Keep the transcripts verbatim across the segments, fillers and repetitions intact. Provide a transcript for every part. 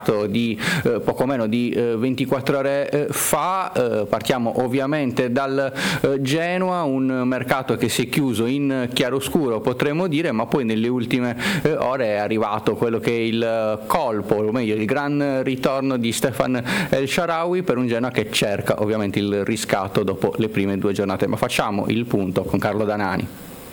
di eh, poco meno di eh, ventiquattro ore eh, fa. Eh, partiamo ovviamente dal eh, Genoa, un mercato che si è chiuso in chiaroscuro, potremmo dire, ma poi nelle ultime eh, ore è arrivato quello che è il colpo, o meglio il gran ritorno di Stefan El Shaarawy per un Genoa che cerca ovviamente il riscatto dopo le prime due giornate. Ma facciamo il punto con Carlo Danani.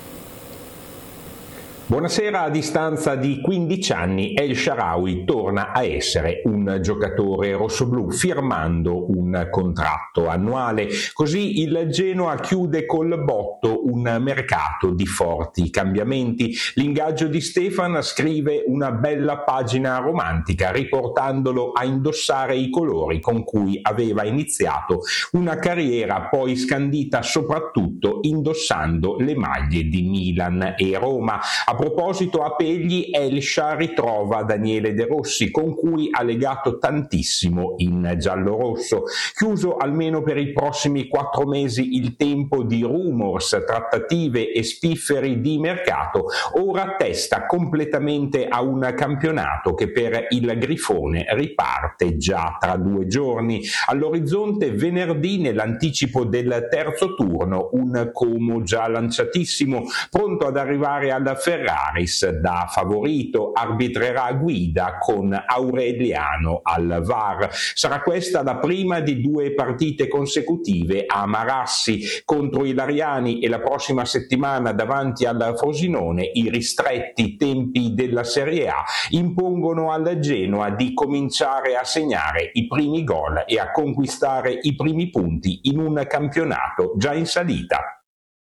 Buonasera. A distanza di quindici anni El Shaarawy torna a essere un giocatore rossoblù firmando un contratto annuale. Così il Genoa chiude col botto un mercato di forti cambiamenti. L'ingaggio di Stefan scrive una bella pagina romantica riportandolo a indossare i colori con cui aveva iniziato una carriera poi scandita soprattutto indossando le maglie di Milan e Roma. A proposito a Pegli, Elsha ritrova Daniele De Rossi, con cui ha legato tantissimo in giallorosso. Chiuso almeno per i prossimi quattro mesi il tempo di rumors, trattative e spifferi di mercato, ora testa completamente a un campionato che per il Grifone riparte già tra due giorni. All'orizzonte venerdì, nell'anticipo del terzo turno, un Como già lanciatissimo, pronto ad arrivare al Ferraris da favorito, arbitrerà a guida con Aureliano al V A R. Sarà questa la prima di due partite consecutive a Marassi contro i Lariani e la prossima settimana davanti al Frosinone. I ristretti tempi della Serie A impongono al Genoa di cominciare a segnare i primi gol e a conquistare i primi punti in un campionato già in salita.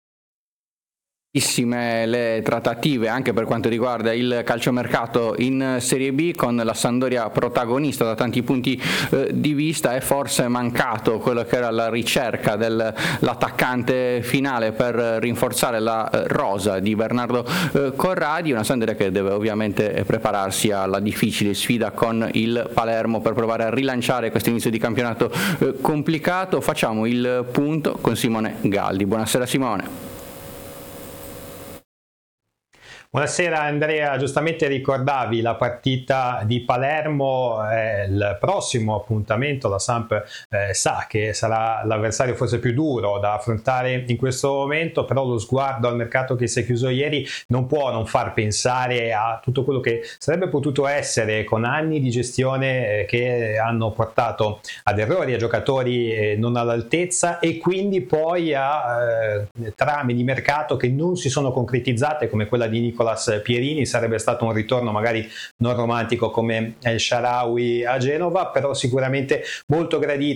Le trattative anche per quanto riguarda il calciomercato in Serie B, con la Sampdoria protagonista da tanti punti eh, di vista. È forse mancato quello che era la ricerca dell'attaccante finale per rinforzare la eh, rosa di Bernardo eh, Corradi, una Sampdoria che deve ovviamente prepararsi alla difficile sfida con il Palermo per provare a rilanciare questo inizio di campionato eh, complicato. Facciamo il punto con Simone Galdi. Buonasera Simone. Buonasera Andrea, giustamente ricordavi la partita di Palermo, eh, il prossimo appuntamento la Samp eh, sa che sarà l'avversario forse più duro da affrontare in questo momento, però lo sguardo al mercato che si è chiuso ieri non può non far pensare a tutto quello che sarebbe potuto essere, con anni di gestione eh, che hanno portato ad errori, a giocatori eh, non all'altezza e quindi poi a eh, trame di mercato che non si sono concretizzate, come quella di Nicolas Pierini. Sarebbe stato un ritorno magari non romantico come El Shaarawy a Genova, però sicuramente molto gradito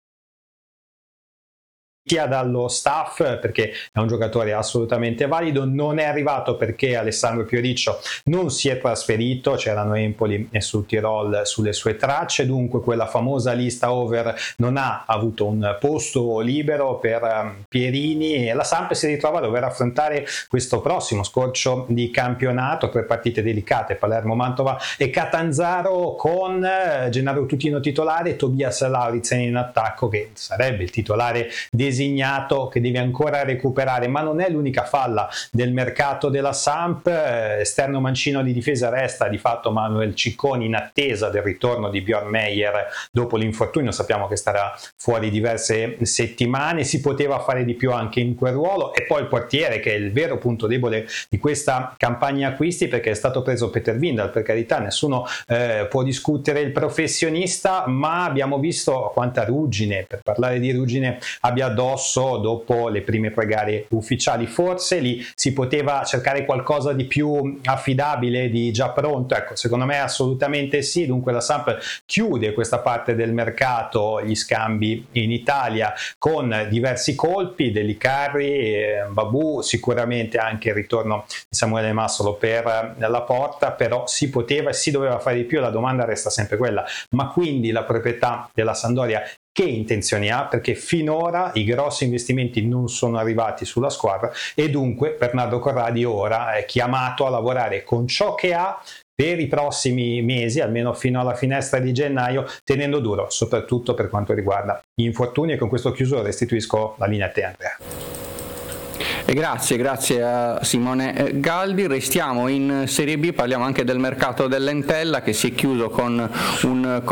sia dallo staff, perché è un giocatore assolutamente valido. Non è arrivato perché Alessandro Pioriccio non si è trasferito, c'erano Empoli e Sud Tirol sulle sue tracce, dunque quella famosa lista over non ha avuto un posto libero per um, Pierini, e la Samp si ritrova a dover affrontare questo prossimo scorcio di campionato per partite delicate: Palermo, Mantova e Catanzaro, con uh, Gennaro Tutino titolare, Tobias Lauritsen in attacco, che sarebbe il titolare designato, che deve ancora recuperare. Ma non è l'unica falla del mercato della Samp. Esterno mancino di difesa resta di fatto Manuel Cicconi, in attesa del ritorno di Bjorn Meyer dopo l'infortunio. Sappiamo che starà fuori diverse settimane, si poteva fare di più anche in quel ruolo. E poi il portiere, che è il vero punto debole di questa campagna acquisti, perché è stato preso Peter Windal, per carità, nessuno eh, può discutere il professionista, ma abbiamo visto quanta ruggine, per parlare di ruggine, abbia addosso dopo le prime tre gare ufficiali. Forse lì si poteva cercare qualcosa di più affidabile, di già pronto. Ecco, secondo me assolutamente sì. Dunque la Samp chiude questa parte del mercato, gli scambi in Italia, con diversi colpi: Delicarri, eh, Babù, sicuramente anche il ritorno di Samuele Massolo per la porta. Però si poteva e si doveva fare di più. La domanda resta sempre quella: ma quindi la proprietà della Sampdoria che intenzioni ha? Perché finora i grossi investimenti non sono arrivati sulla squadra e dunque Bernardo Corradi ora è chiamato a lavorare con ciò che ha per i prossimi mesi, almeno fino alla finestra di gennaio, tenendo duro soprattutto per quanto riguarda gli infortuni. E con questo chiuso restituisco la linea a te, Andrea. E grazie, grazie a Simone Galdi. Restiamo in Serie B, parliamo anche del mercato dell'Entella che si è chiuso con un